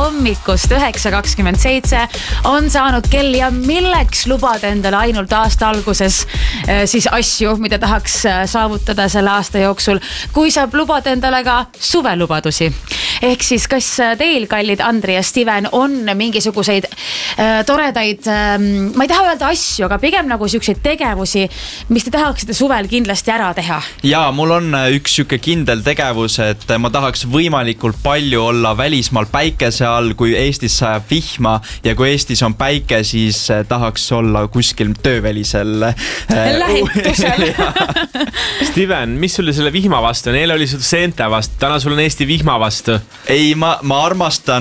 hommikust 9.27 on saanud kell ja milleks lubad endale ainult aasta alguses siis asju, mida tahaks saavutada selle aasta jooksul, kui sa lubad endale ka suvelubadusi. Ehk siis, kas teil, kallid Andri ja Steven, on mingisuguseid toredaid, ma ei taha öelda asju, aga pigem nagu siukseid tegevusi, mis te tahaksite suvel kindlasti ära teha? Jaa, mul on üks siuke kindel tegevus, et ma tahaks võimalikult palju olla välismaal päikese all, kui Eestis sajab vihma ja kui Eestis on päike, siis tahaks olla kuskil töövälisel lähetusel. Steven, mis sulle selle vihma vastu on? Eile oli sul seente vastu, täna sul on Eesti vihma vastu. Ei, ma armastan,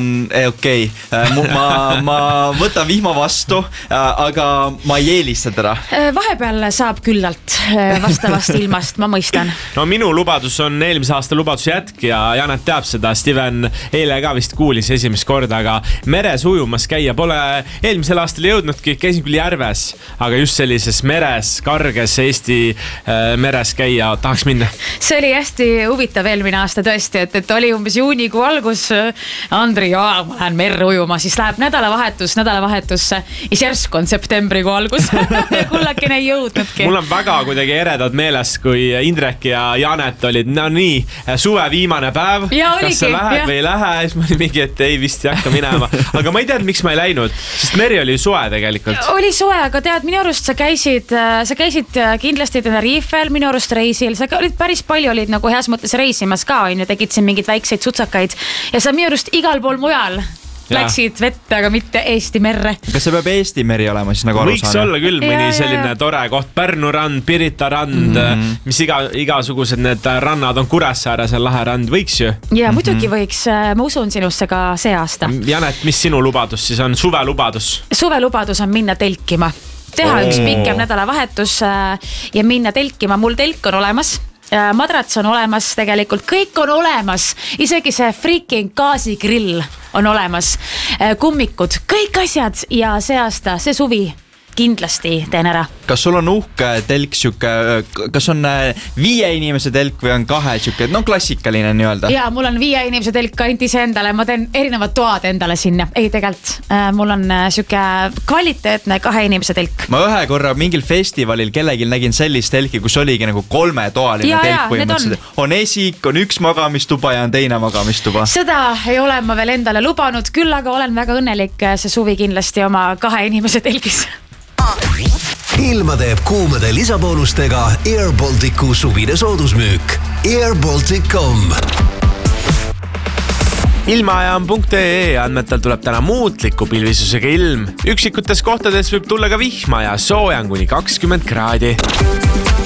ma võtan vihma vastu, aga ma ei eelista teda. Vahepeal saab küllalt vastavast ilmast, ma mõistan. No minu lubadus on eelmise aasta lubaduse jätk ja Janet teab seda. Steven eile ka vist kuulis esimest korda, aga meres ujumas käia pole eelmisel aastal jõudnudki, käisin küll järves, aga just sellises meres, karges Eesti meres käia tahaks minna. See oli hästi huvitav eelmine aasta tõesti, et oli umbes juunikuu algus. Andri, ma lähen merre ujuma, siis läheb nädalavahetusse ja järsk on septembrikuu algus. Kullakene ei jõudnudki. Mul on väga kuidagi eredad meeles, kui Indrek ja Janet olid, no nii, suve viimane päev. Kas see läheb või ei lähe? Siis ma olin mingi, et ei vist ei hakka minema. Aga ma ei tead, miks ma ei läinud, sest meri oli soe tegelikult. Oli soe, aga tead, minu arust sa käisid kindlasti Tenerifel, minu arust reisil. Sa olid päris palju, olid nagu heas mõttes reisimas ka, tegid siin mingid väikseid sutsakaid ja sa minu arust igal pool mujal läksid vette, aga mitte Eesti merre. Kas see peab Eesti meri olema siis nagu võiks olla küll mõni selline tore koht, Pärnu rand, Pirita rand, mis igasugused need rannad on, Kuressaare, seal lahe rand, võiks ju? Ja muidugi võiks, ma usun sinusse ka see aasta. Janet, mis sinu lubadus siis on, suvelubadus? Suvelubadus on minna telkima, teha üks pikem nädalavahetus ja minna telkima, mul telk on olemas. Madrats on olemas, tegelikult kõik on olemas, isegi see freaking gaasigrill on olemas, kummikud, kõik asjad ja see aasta, see suvi kindlasti teen ära. Kas sul on uhke telk siuke, kas on 5 inimese telk või on 2 siuke, no klassikaline nii-öelda? Jaa, mul on 5 inimese telk ainult ise endale, ma teen erinevad toad endale sinna. Ei, tegelikult, mul on siuke kvaliteetne 2 inimese telk. Ma ühe korra mingil festivalil kellegil nägin sellist telki, kus oligi nagu 3-toaline telk põhimõtteliselt. On esik, on üks magamistuba ja on teine magamistuba. Seda ei ole ma veel endale lubanud, küll aga olen väga õnnelik see suvi kindlasti oma 2 inimese telgis. Ilma teeb kuumade lisaboonustega Air Balticu suvine soodusmüük. airbaltic.com Ilmaajam.ee andmetel tuleb täna muutliku pilvisusega ilm. Üksikutes kohtades võib tulla ka vihma ja soojan kuni 20 kraadi.